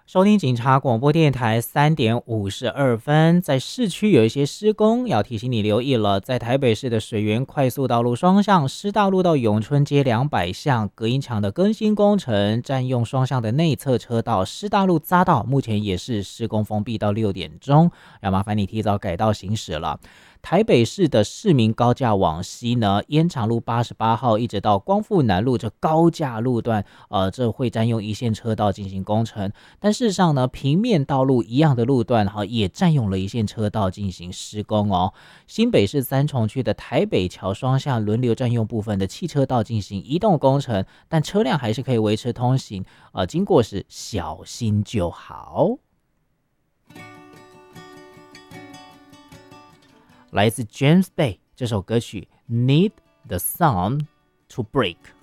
收听警察广播电台3:52，在市区有一些施工，要提醒你留意了。在台北市的水源快速道路双向师大路到永春街200巷隔音墙的更新工程，占用双向的内侧车道，师大路匝道目前也是施工封闭到6点钟，要麻烦你提早改道行驶了。台北市的市民高架往西呢，烟厂路88号一直到光复南路这高架路段，这会占用一线车道进行工程。但事实上呢，平面道路一样的路段也占用了一线车道进行施工哦。新北市三重区的台北桥双向轮流占用部分的汽车道进行移动工程，但车辆还是可以维持通行，经过时小心就好。来自 James Bay 这首歌曲 Need the Sun to Break。